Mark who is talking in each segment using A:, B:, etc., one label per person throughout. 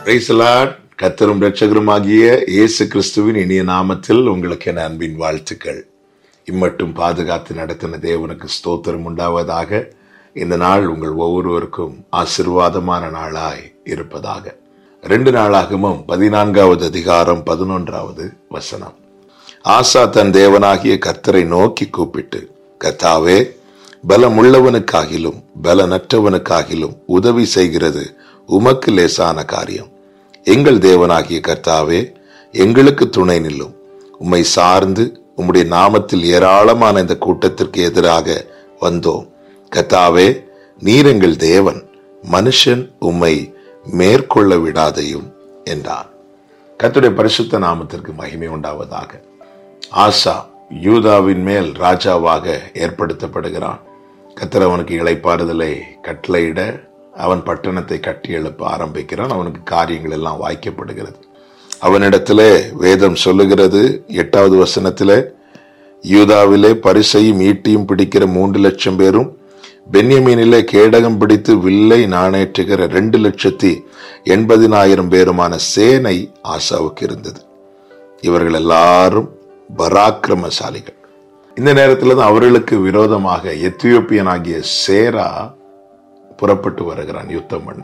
A: Praise the Lord. கர்த்தரும் இரட்சகருமாகிய இயேசு கிறிஸ்துவின் இனிய நாமத்தில் உங்களுக்கு என் அன்பின் வாழ்த்துக்கள். இம்மட்டும் பாதுகாத்து நடத்தின தேவனுக்கு ஸ்தோத்திரம் உண்டாவதாக. இந்த நாள் உங்கள் ஒவ்வொருவருக்கும் ஆசீர்வாதமான நாளாய் இருப்பதாக. 2 நாளாகமும் 14வது அதிகாரம் 11வது வசனம். ஆசா தன் தேவனாகிய கர்த்தரை நோக்கி கூப்பிட்டு, கர்த்தாவே, பலமுள்ளவனுக்காகிலும் பலனற்றவனுக்காகிலும் உதவி செய்கிறது உமக்கு லேசான காரியம். எங்கள் தேவனாகிய கர்த்தாவே, எங்களுக்கு துணை நில்லும். உம்மை சார்ந்து உம்முடைய நாமத்தில் ஏராளமான இந்த கூட்டத்திற்கு எதிராக வந்தோம். கர்த்தாவே, நீர் எங்கள் தேவன், மனுஷன் உம்மை மேற்கொள்ள விடாதையும் என்றான். கர்த்தருடைய பரிசுத்த நாமத்திற்கு மகிமை உண்டாவதாக. ஆசா யூதாவின் மேல் ராஜாவாக ஏற்படுத்தப்படுகிறான். கர்த்தர் அவனுக்கு இளைப்பாறுதலை கட்டளையிட அவன் பட்டணத்தை கட்டி எழுப்ப ஆரம்பிக்கிறான். அவனுக்கு காரியங்கள் எல்லாம் வாய்க்கப்படுகிறது. அவனிடத்திலே வேதம் சொல்லுகிறது 8வது வசனத்திலே, யூதாவிலே பரிசையும் ஈட்டியும் பிடிக்கிற 3,00,000 பேரும், பென்யமீனிலே கேடகம் பிடித்து வில்லை நாணேற்றுகிற 2,80,000 பேருமான சேனை ஆசாவுக்கு இருந்தது. இவர்கள் எல்லாரும் பராக்கிரமசாலிகள். இந்த நேரத்தில் தான் அவர்களுக்கு விரோதமாக எத்தியோப்பியனாகிய சேரா புறப்பட்டு வருகிறான் யுத்தம் பண்ண.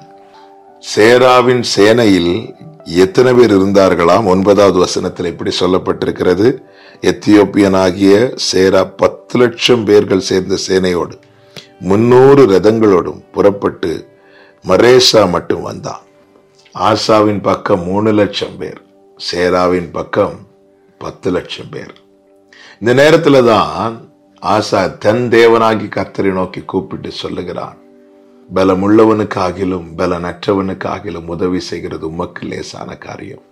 A: சேராவின் சேனையில் எத்தனை பேர் இருந்தார்களாம்? 9வது வசனத்தில் இப்படி சொல்லப்பட்டிருக்கிறது, எத்தியோப்பியனாகிய சேரா 10,00,000 பேர்கள் சேர்ந்த சேனையோடு 300 ரதங்களோடும் புறப்பட்டு மரேசா மட்டும் வந்தான். ஆசாவின் பக்கம் 3,00,000 பேர், சேராவின் பக்கம் 10,00,000 பேர். இந்த நேரத்துல தான் ஆசா தன் தேவனாகி கர்த்தரை நோக்கி கூப்பிட்டு சொல்லுகிறான், பலமுள்ளவனுக்காகிலும் பலனற்றவனுக்காகிலும் உதவி செய்கிறது உமக்கு லேசான காரியம்.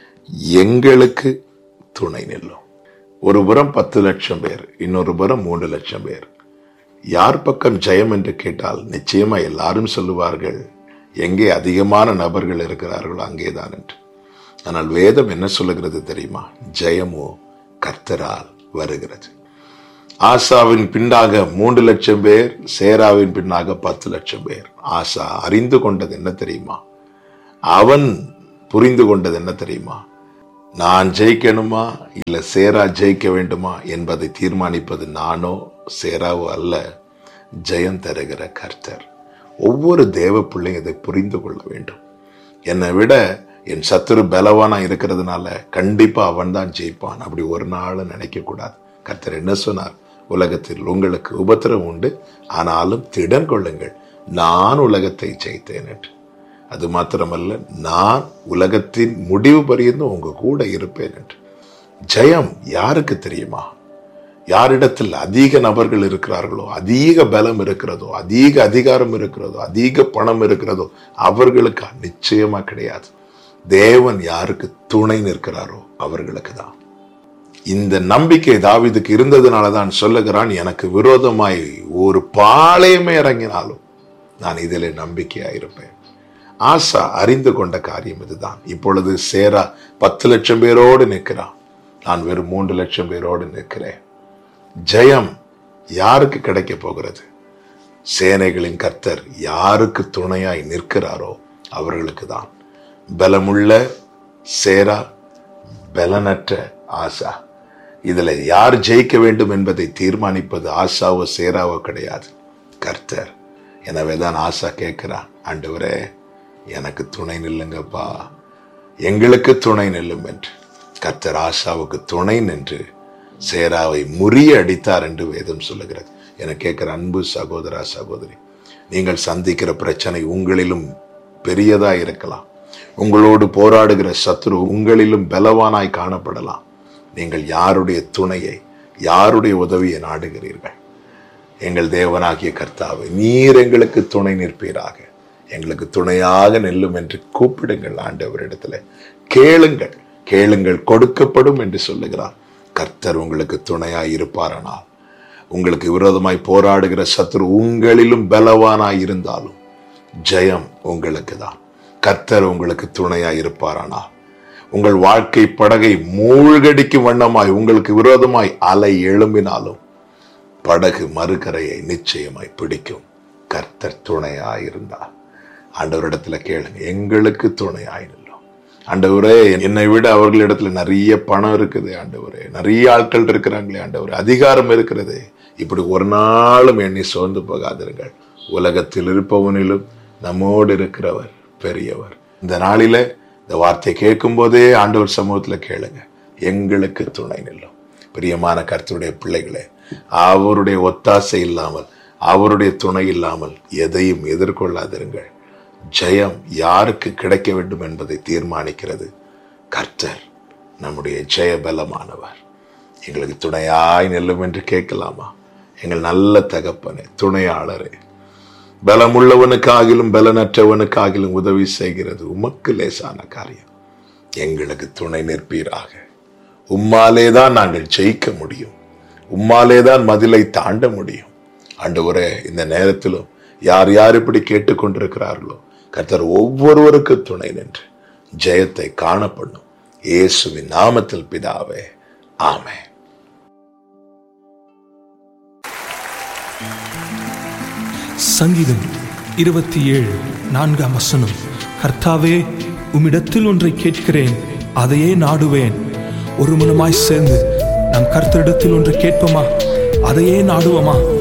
A: எங்களுக்கு துணை நில்லும். ஒரு புறம் 10,00,000 பேர், இன்னொரு புறம் 3,00,000 பேர். யார் பக்கம் ஜெயம் என்று கேட்டால் நிச்சயமா எல்லாரும் சொல்லுவார்கள், எங்கே அதிகமான நபர்கள் இருக்கிறார்களோ அங்கேதான் என்று. ஆனால் வேதம் என்ன சொல்லுகிறது தெரியுமா? ஜெயமோ கர்த்தரால் வருகிறது. ஆசாவின் பின்னாக 3,00,000 பேர், சேராவின் பின்னாக 10,00,000 பேர். ஆசா அறிந்து கொண்டது என்ன தெரியுமா? அவன் புரிந்து கொண்டது என்ன தெரியுமா? நான் ஜெயிக்கணுமா இல்ல சேரா ஜெயிக்க வேண்டுமா என்பதை தீர்மானிப்பது நானோ சேராவோ அல்ல, ஜெயம் தருகிற கர்த்தர். ஒவ்வொரு தேவ பிள்ளையும் இதை புரிந்து கொள்ள வேண்டும். என்னை விட என் சத்துரு பலவானா இருக்கிறதுனால கண்டிப்பா அவன் தான் ஜெயிப்பான், அப்படி ஒரு நாள் நினைக்க கூடாது. கர்த்தர் என்ன சொன்னார்? உலகத்தில் உங்களுக்கு உபத்திரம் உண்டு, ஆனாலும் திடன் கொள்ளுங்கள், நான் உலகத்தை ஜெயித்தேன் என்று. அது மாத்திரமல்ல, நான் உலகத்தின் முடிவு பரியந்தும் உங்க கூட இருப்பேன் என்று. ஜெயம் யாருக்கு தெரியுமா? யாரிடத்தில் அதிக நபர்கள் இருக்கிறார்களோ, அதிக பலம் இருக்கிறதோ, அதிக அதிகாரம் இருக்கிறதோ, அதிக பணம் இருக்கிறதோ அவர்களுக்கு நிச்சயமா கிடையாது. தேவன் யாருக்கு துணை நிற்கிறாரோ அவர்களுக்கு தான். இந்த நம்பிக்கை தாவீதுக்கு இருந்ததுனாலதான் சொல்லுகிறான், எனக்கு விரோதமாய் ஒரு பாளையமே இறங்கினாலும் நான் இதிலே நம்பிக்கையா இருப்பேன். ஆசா அறிந்து கொண்ட காரியம் இதுதான். இப்பொழுது சேரா 10,00,000 பேரோடு நிற்கிறான், நான் வெறும் 3,00,000 பேரோடு நிற்கிறேன். ஜெயம் யாருக்கு கிடைக்க போகிறது? சேனைகளின் கர்த்தர் யாருக்கு துணையாய் நிற்கிறாரோ அவர்களுக்கு தான். பலமுள்ள சேரா, பலனற்ற ஆசா. இதுல யார் ஜெயிக்க வேண்டும் என்பதை தீர்மானிப்பது ஆசாவோ சேராவோ கிடையாது, கர்த்தர். எனவேதான் ஆசா கேட்கிறான், ஆண்டவரே எனக்கு துணை நில்லுங்கப்பா, எங்களுக்கு துணை நில்லும் என்று. கர்த்தர் ஆசாவுக்கு துணை நின்று சேராவை முறிய அடித்தார் என்று வேதம் சொல்லுகிறது. என கேட்கிற அன்பு சகோதரா சகோதரி, நீங்கள் சந்திக்கிற பிரச்சனை உங்களிலும் பெரியதா இருக்கலாம். உங்களோடு போராடுகிற சத்துரு உங்களிலும் பலவானாய் காணப்படலாம். நீங்கள் யாருடைய துணையை, யாருடைய உதவியை நாடுகிறீர்கள்? எங்கள் தேவனாகிய கர்த்தாவே, நீர் எங்களுக்கு துணை நிற்பீராக, எங்களுக்கு துணையாக நில்லும் என்று கூப்பிடுங்கள். ஆண்டவரிடத்துல கேளுங்கள், கேளுங்கள் கொடுக்கப்படும் என்று சொல்லுகிறார். கர்த்தர் உங்களுக்கு துணையாய் இருப்பாரானால், உங்களுக்கு விரோதமாய் போராடுகிற சத்துரு உங்களிலும் பலவானாய் இருந்தாலும் ஜெயம் உங்களுக்கு தான். கர்த்தர் உங்களுக்கு துணையாய் இருப்பாரானால், உங்கள் வாழ்க்கை படகை மூழ்கடிக்கும் வண்ணமாய் உங்களுக்கு விரோதமாய் அலை எழும்பினாலும் படகு மறுகரையை நிச்சயமாய் பிடிக்கும். கர்த்தர் துணையாயிருந்தார். ஆண்டவரிடத்துல கேளுங்க, எங்களுக்கு துணையாய் நில்லும். ஆண்டவரே, என்னை விட அவர்களிடத்துல நிறைய பணம் இருக்குது ஆண்டவரே, நிறைய ஆட்கள் இருக்கிறாங்களே ஆண்டவரே, அதிகாரம் இருக்கிறது, இப்படி ஒரு நாளும் எண்ணி சோர்ந்து போகாதிருங்கள். உலகத்தில் இருப்பவனிலும் நம்மோடு இருக்கிறவர் பெரியவர். இந்த நாளில இந்த வார்த்தை கேட்கும் போதே ஆண்டவர் சமூகத்துல கேளுங்க, எங்களுக்கு துணை நில்லும். பிரியமான கர்த்தருடைய பிள்ளைகளே, அவருடைய ஒத்தாசை இல்லாமல், அவருடைய துணை இல்லாமல் எதையும் எதிர்கொள்ளாதிருங்கள். ஜெயம் யாருக்கு கிடைக்க வேண்டும் என்பதை தீர்மானிக்கிறது கர்த்தர், நம்முடைய ஜெய பலமானவர். எங்களுக்கு துணையாய் நில்லும் என்று கேட்கலாமா? எங்கள் நல்ல தகப்பனே, துணையாளரே, பலமுள்ளவனுக்காகிலும் பலனற்றவனுக்காகிலும் உதவி செய்கிறது உமக்கு லேசான காரியம். எங்களுக்கு துணை நிற்பீராக. உம்மாலேதான் நாங்கள் ஜெயிக்க முடியும், உம்மாலேதான் மதிலை தாண்ட முடியும். ஆண்டவரே, இந்த நேரத்திலும் யார் யார் இப்படி கேட்டுக்கொண்டிருக்கிறார்களோ கர்த்தர் ஒவ்வொருவருக்கு துணை நின்று ஜெயத்தை காணப்படும். இயேசுவின் நாமத்தில் பிதாவே, ஆமென்.
B: சங்கீதம் 27:4 கர்த்தாவே, உம்மிடத்தில் ஒன்றை கேட்கிறேன், அதையே நாடுவேன். ஒரு மனமாய் சேர்ந்து நாம் கர்த்தரிடத்தில் ஒன்றை கேட்போமா, அதையே நாடுவோமா?